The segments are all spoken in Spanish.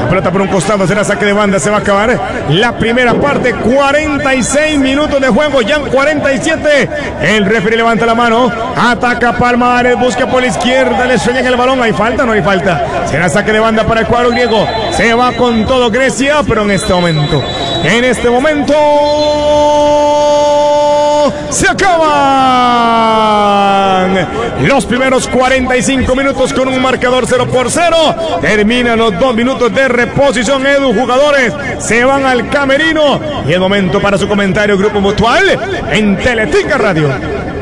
pelota por un costado, será saque de banda, se va a acabar la primera parte, 46 minutos de juego, ya en 47, el referee levanta la mano, ataca Palmares, busca por la izquierda, le sueña en el balón, ¿hay falta? No hay falta, será saque de banda para el cuadro griego, se va con todo Grecia, pero en este momento, se acaban los primeros 45 minutos con un marcador 0-0. Terminan los 2 minutos de reposición. Edu, jugadores se van al camerino y el momento para su comentario Grupo Mutual en Teletica Radio.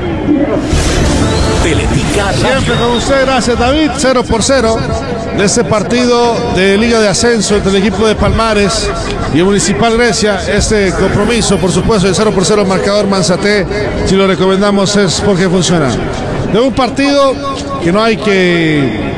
Teletica Radio. Siempre con usted, gracias David. 0-0 de este partido de Liga de Ascenso entre el equipo de Palmares y el Municipal Grecia. Este compromiso, por supuesto, de 0-0 marcador Manzate, si lo recomendamos es porque funciona. De un partido que no hay que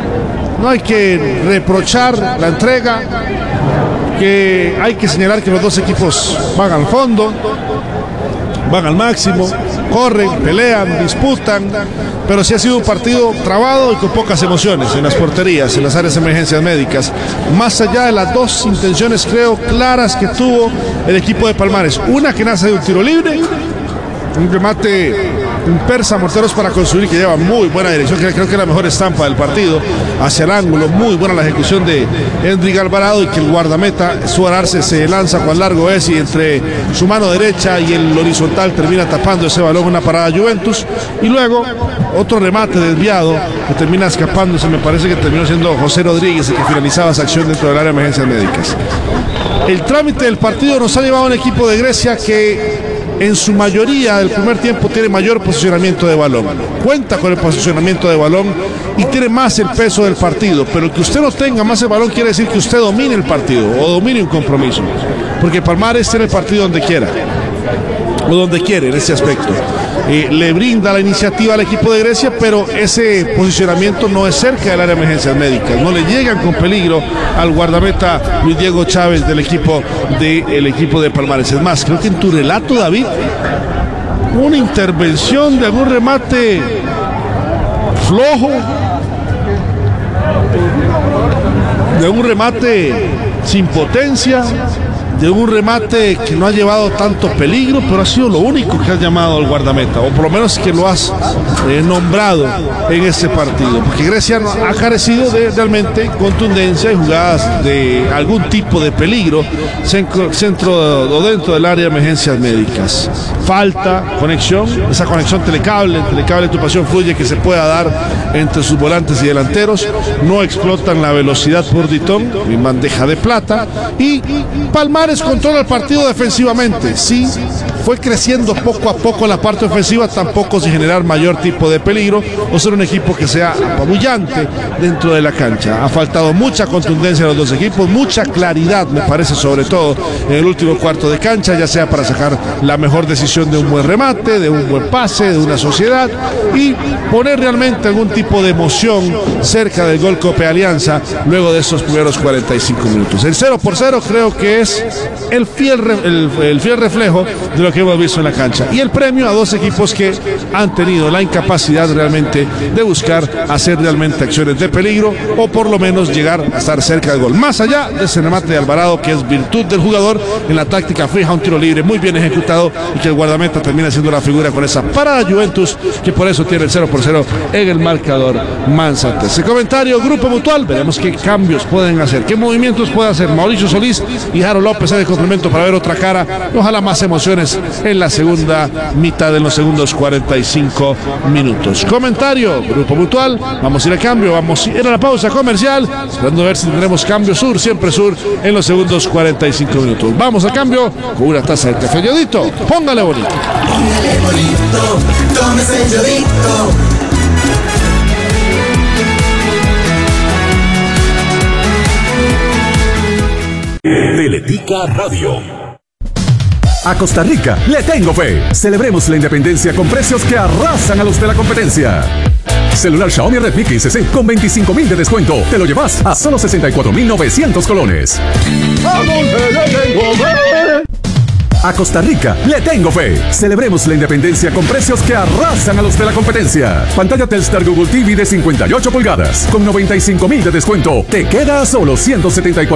reprochar la entrega, que hay que señalar que los dos equipos van al fondo, van al máximo, corren, pelean, disputan, pero sí ha sido un partido trabado y con pocas emociones en las porterías, en las áreas de emergencias médicas, más allá de las dos intenciones creo claras que tuvo el equipo de Palmares, una que nace de un tiro libre, un remate, un persa Morteros para construir, que lleva muy buena dirección, que creo que es la mejor estampa del partido, hacia el ángulo, muy buena la ejecución de Hendrik Alvarado, y que el guardameta Stuart Arce se lanza cuán largo es y entre su mano derecha y el horizontal termina tapando ese balón, una parada Juventus, y luego otro remate desviado que termina escapándose, me parece que terminó siendo José Rodríguez el que finalizaba esa acción dentro del área de emergencias médicas. El trámite del partido nos ha llevado a un equipo de Grecia que en su mayoría del primer tiempo tiene mayor posicionamiento de balón, cuenta con el posicionamiento de balón y tiene más el peso del partido, pero que usted no tenga más el balón quiere decir que usted domine el partido o domine un compromiso, porque Palmares tiene el partido donde quiera o donde quiere en ese aspecto. Le brinda la iniciativa al equipo de Grecia, pero ese posicionamiento no es cerca del área de emergencias médicas, no le llegan con peligro al guardameta Luis Diego Chávez del equipo de Palmares. Es más, creo que en tu relato, David, una intervención de algún remate flojo, de un remate sin potencia, de un remate que no ha llevado tanto peligro, pero ha sido lo único que has llamado al guardameta, o por lo menos que lo has nombrado en este partido, porque Grecia ha carecido de realmente contundencia y jugadas de algún tipo de peligro centro o dentro del área de emergencias médicas. Falta conexión, esa conexión telecable tu pasión fluye que se pueda dar entre sus volantes y delanteros, no explotan la velocidad por Ditón, en bandeja de plata, y Palmares controla el partido defensivamente, sí, fue creciendo poco a poco la parte ofensiva, tampoco sin generar mayor tipo de peligro o ser un equipo que sea apabullante dentro de la cancha. Ha faltado mucha contundencia a los dos equipos, mucha claridad me parece, sobre todo en el último cuarto de cancha, ya sea para sacar la mejor decisión de un buen remate, de un buen pase, de una sociedad, y poner realmente algún tipo de emoción cerca del gol Cope Alianza luego de esos primeros 45 minutos. El 0-0 creo que es el fiel reflejo de lo que hemos visto en la cancha, y el premio a dos equipos que han tenido la incapacidad realmente de buscar hacer realmente acciones de peligro o por lo menos llegar a estar cerca del gol, más allá de ese remate de Alvarado que es virtud del jugador en la táctica fija, un tiro libre muy bien ejecutado y que el guardameta termina siendo la figura con esa parada Juventus, que por eso tiene el 0-0 en el marcador Manzate. Ese comentario Grupo Mutual, veremos qué cambios pueden hacer, qué movimientos puede hacer Mauricio Solís y Jaro López de complemento para ver otra cara, ojalá más emociones en la segunda mitad de los segundos 45 minutos. Comentario Grupo Mutual, vamos a ir a cambio, vamos a ir a la pausa comercial, esperando a ver si tendremos cambio sur, siempre sur en los segundos 45 minutos. Vamos a cambio con una taza de café Yodito, póngale bonito. Póngale bonito, tómese Yodito. Teletica Radio. A Costa Rica le tengo fe. Celebremos la independencia con precios que arrasan a los de la competencia. Celular Xiaomi Redmi 15C con 25,000 de descuento. Te lo llevas a solo 64,900 colones. A Costa Rica le tengo fe. Celebremos la independencia con precios que arrasan a los de la competencia. Pantalla Telstar Google TV de 58 pulgadas con 95,000 de descuento. Te queda a solo 174